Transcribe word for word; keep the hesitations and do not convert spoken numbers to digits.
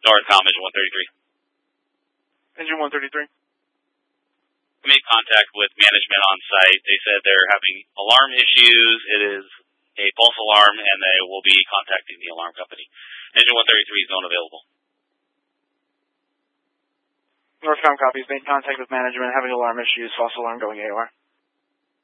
Northcom, Engine one thirty-three. Engine one thirty-three. I made contact with management on site. They said they're having alarm issues. It is a false alarm, and they will be contacting the alarm company. Engine one thirty-three is zone available. Northcom copies. Made contact with management, having alarm issues. False alarm going A O R.